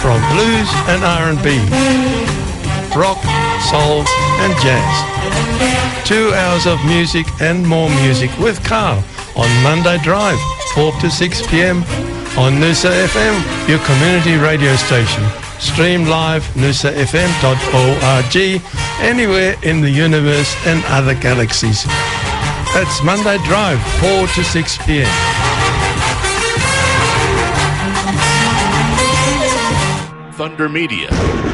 from blues and R&B, rock, soul and jazz. 2 hours of music and more music with Carl on Monday Drive, 4 to 6 p.m. on Noosa FM, your community radio station. Stream live noosafm.org, anywhere in the universe and other galaxies. That's Monday Drive, 4 to 6 p.m. Thunder Media.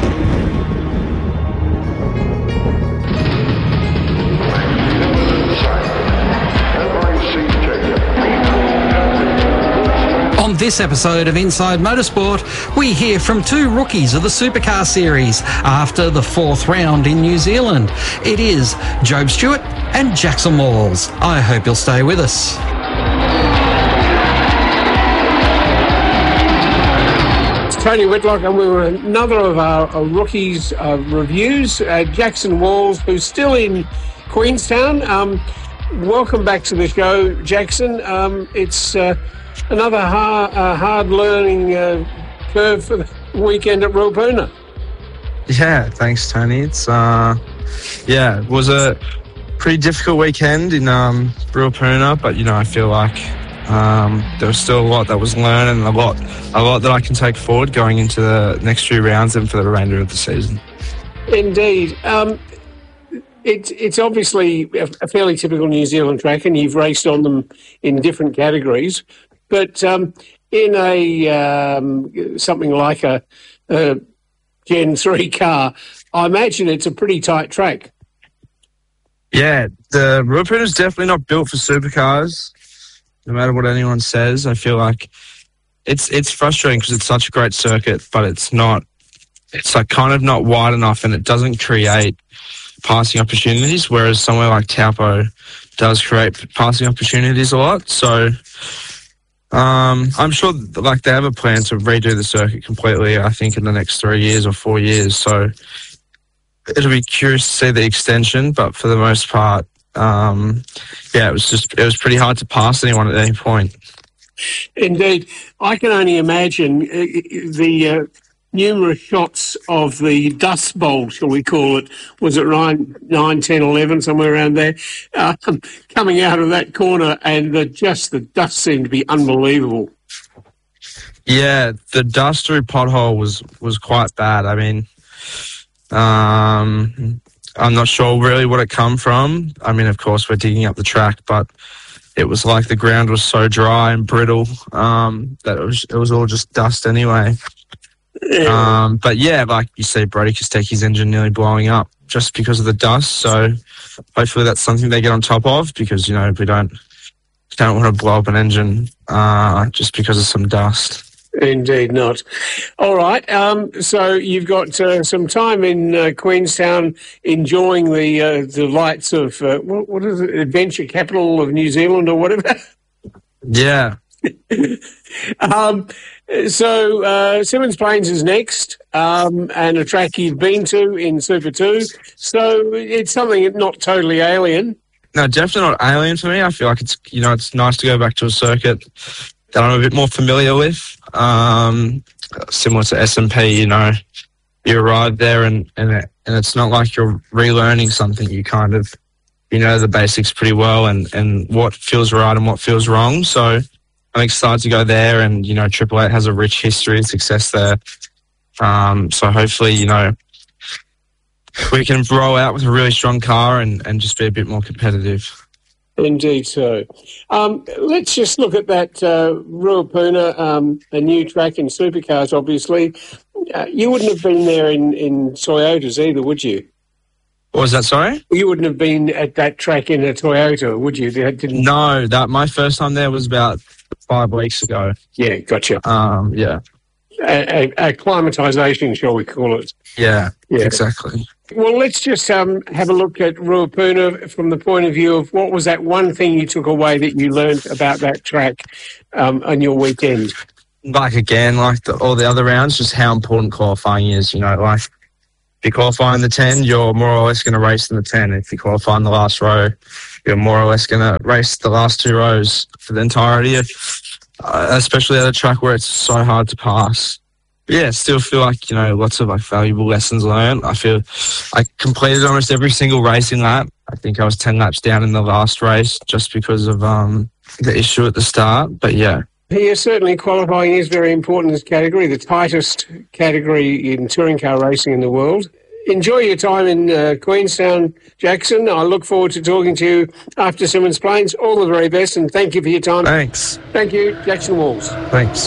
On this episode of Inside Motorsport, we hear from 2 rookies of the Supercar Series after the 4th round in New Zealand. It is Job Stewart and Jackson Walls. I hope you'll stay with us. It's Tony Whitlock, and we were another of our rookies reviews. Jackson Walls, who's still in Queenstown. Welcome back to the show, Jackson. It's another hard learning curve for the weekend at Ruapuna. Yeah, thanks, Tony. It's it was a pretty difficult weekend in Ruapuna, but I feel like there was still a lot that was learned and a lot that I can take forward going into the next few rounds and for the remainder of the season. Indeed. It's obviously a fairly typical New Zealand track, and you've raced on them in different categories. But in a something like a Gen 3 car, I imagine it's a pretty tight track. Yeah, the Ruapuna is definitely not built for supercars, no matter what anyone says. I feel like it's frustrating because it's such a great circuit, but it's like kind of not wide enough, and it doesn't create passing opportunities, whereas somewhere like Taupo does create passing opportunities a lot. So I'm sure they have a plan to redo the circuit completely, I think, in the next 3 years or 4 years. So it'll be curious to see the extension, but for the most part, it was pretty hard to pass anyone at any point. Indeed. I can only imagine the numerous shots of the dust bowl, shall we call it, was it 9, 10, 11, somewhere around there, coming out of that corner, and the dust seemed to be unbelievable. Yeah, the dust through pothole was quite bad. I mean, I'm not sure really what it come from. I mean, of course, we're digging up the track, but it was like the ground was so dry and brittle that it was all just dust anyway. Yeah. But yeah, like you say, Brody Kostecki's engine nearly blowing up just because of the dust. So hopefully that's something they get on top of, because we don't want to blow up an engine just because of some dust. Indeed not. All right. So you've got some time in Queenstown enjoying the lights of what is it, Adventure Capital of New Zealand or whatever. Yeah. So Simmons Plains is next, and a track you've been to in Super 2. So it's something not totally alien. No, definitely not alien to me. I feel like it's it's nice to go back to a circuit that I'm a bit more familiar with. Similar to SMP, you arrive there and it's not like you're relearning something. You kind of the basics pretty well and what feels right and what feels wrong. So I'm excited to go there, and Triple Eight has a rich history and success there. So hopefully, we can roll out with a really strong car and just be a bit more competitive. Indeed so. Let's just look at that Ruapuna, a new track in supercars, obviously. You wouldn't have been there in Toyotas either, would you? What was that, sorry? You wouldn't have been at that track in a Toyota, would you? No, my first time there was about 5 weeks ago. Yeah, gotcha. Yeah. Acclimatisation, shall we call it? Yeah, exactly. Well, let's just have a look at Ruapuna from the point of view of what was that one thing you took away that you learned about that track on your weekend? All the other rounds, just how important qualifying is. If you qualify in the 10, you're more or less going to race in the 10. If you qualify in the last row, you're more or less going to race the last 2 rows for the entirety of, especially at a track where it's so hard to pass. Yeah, still feel like, lots of valuable lessons learned. I feel I completed almost every single racing lap. I think I was 10 laps down in the last race just because of the issue at the start. But yeah. Yeah, certainly qualifying is very important in this category, the tightest category in touring car racing in the world. Enjoy your time in Queenstown, Jackson. I look forward to talking to you after Symmons Plains. All the very best, and thank you for your time. Thanks. Thank you, Jackson Walls. Thanks.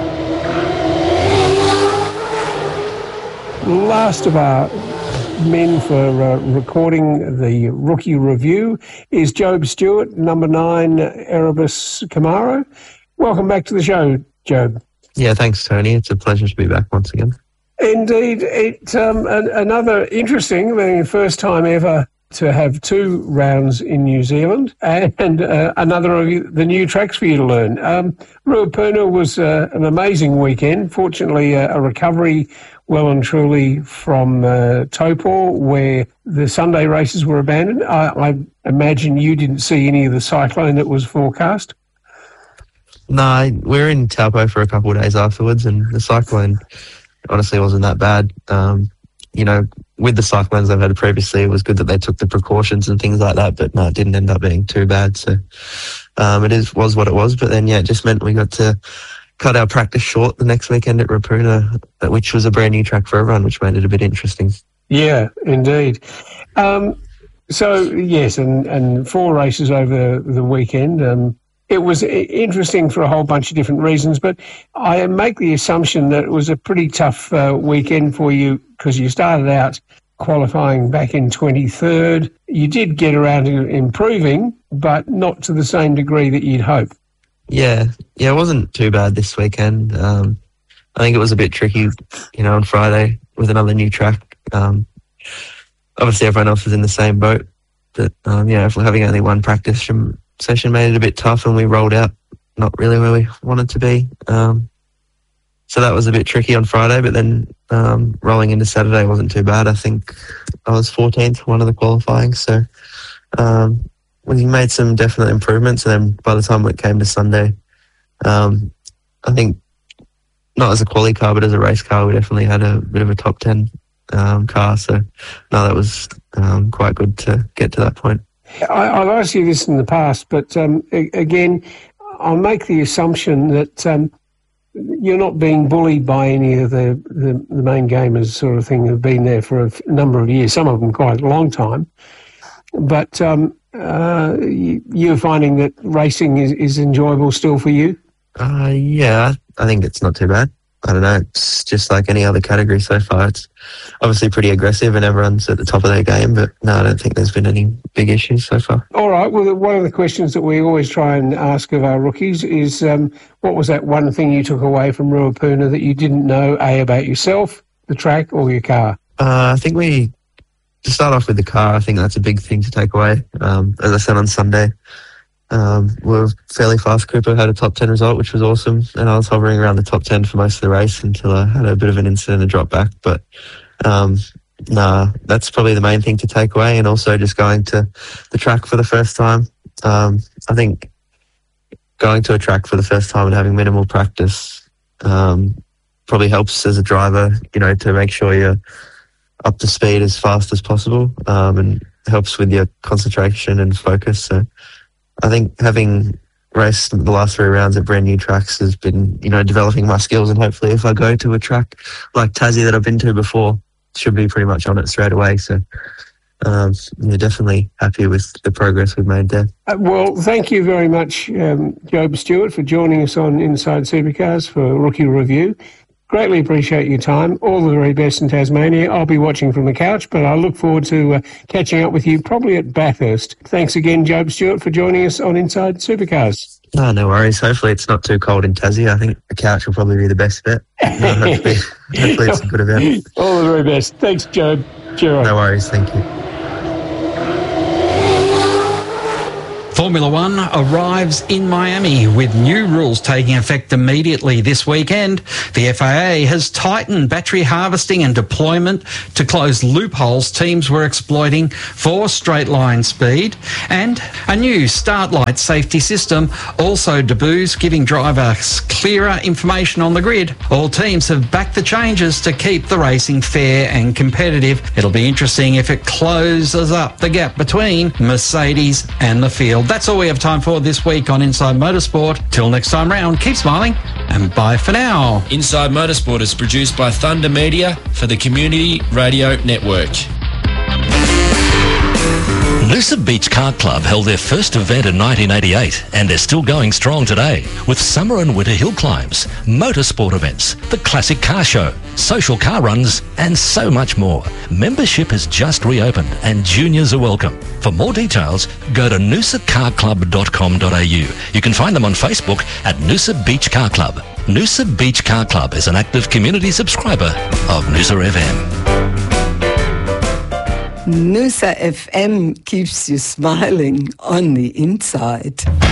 Last of our men for recording the rookie review is Job Stewart, number 9 Erebus Camaro. Welcome back to the show, Job. Yeah, thanks, Tony. It's a pleasure to be back once again. Indeed. It's another interesting, first time ever to have 2 rounds in New Zealand and another of the new tracks for you to learn. Ruapuna was an amazing weekend. Fortunately, a recovery well and truly from Taupo, where the Sunday races were abandoned. I imagine you didn't see any of the cyclone that was forecast. No, we were in Taupo for a couple of days afterwards, and the cyclone honestly wasn't that bad. With the cyclones they've had previously, it was good that they took the precautions and things like that, but no, it didn't end up being too bad. So was what it was. But then, it just meant we got to cut our practice short the next weekend at Ruapuna, which was a brand new track for everyone, which made it a bit interesting. Yeah, indeed. So, yes, and 4 races over the weekend. It was interesting for a whole bunch of different reasons, but I make the assumption that it was a pretty tough weekend for you because you started out qualifying back in 23rd. You did get around to improving, but not to the same degree that you'd hope. Yeah, it wasn't too bad this weekend. I think it was a bit tricky, on Friday with another new track. Obviously, everyone else was in the same boat, but if we're having only one practice session made it a bit tough, and we rolled out not really where we wanted to be. So that was a bit tricky on Friday, but then rolling into Saturday wasn't too bad. I think I was 14th, one of the qualifying. So we made some definite improvements, and then by the time it came to Sunday, I think not as a quali car, but as a race car, we definitely had a bit of a top 10 car. So no, that was quite good to get to that point. I've asked you this in the past, but again, I'll make the assumption that you're not being bullied by any of the main gamers sort of thing who've been there for a number of years, some of them quite a long time. But you're finding that racing is enjoyable still for you? Yeah, I think it's not too bad. I don't know, it's just like any other category so far. It's obviously pretty aggressive and everyone's at the top of their game, but no, I don't think there's been any big issues so far. All right, well, one of the questions that we always try and ask of our rookies is what was that one thing you took away from Ruapuna that you didn't know, A, about yourself, the track, or your car? I think to start off with the car, I think that's a big thing to take away. As I said on Sunday, we're fairly fast. Cooper had a top 10 result, which was awesome, and I was hovering around the top 10 for most of the race until I had a bit of an incident and drop back. But that's probably the main thing to take away, and also just going to the track for the first time. I think going to a track for the first time and having minimal practice probably helps as a driver, to make sure you're up to speed as fast as possible, and helps with your concentration and focus. So I think having raced the last 3 rounds at brand new tracks has been, developing my skills, and hopefully if I go to a track like Tassie that I've been to before, should be pretty much on it straight away. So definitely happy with the progress we've made there. Well, thank you very much, Job Stewart, for joining us on Inside Supercars for Rookie Review. Greatly appreciate your time. All the very best in Tasmania. I'll be watching from the couch, but I look forward to catching up with you probably at Bathurst. Thanks again, Job Stewart, for joining us on Inside Supercars. No worries. Hopefully it's not too cold in Tassie. I think the couch will probably be the best bet. Hopefully it's a good event. All the very best. Thanks, Job. Cheers. No worries. Thank you. Formula One arrives in Miami with new rules taking effect immediately this weekend. The FIA has tightened battery harvesting and deployment to close loopholes teams were exploiting for straight line speed. And a new start light safety system also debuts, giving drivers clearer information on the grid. All teams have backed the changes to keep the racing fair and competitive. It'll be interesting if it closes up the gap between Mercedes and the field. That's all we have time for this week on Inside Motorsport. Till next time round, keep smiling and bye for now. Inside Motorsport is produced by Thunder Media for the Community Radio Network. Noosa Beach Car Club held their first event in 1988 and they're still going strong today with summer and winter hill climbs, motorsport events, the classic car show, social car runs and so much more. Membership has just reopened and juniors are welcome. For more details, go to noosacarclub.com.au. You can find them on Facebook at Noosa Beach Car Club. Noosa Beach Car Club is an active community subscriber of Noosa FM. Noosa FM keeps you smiling on the inside.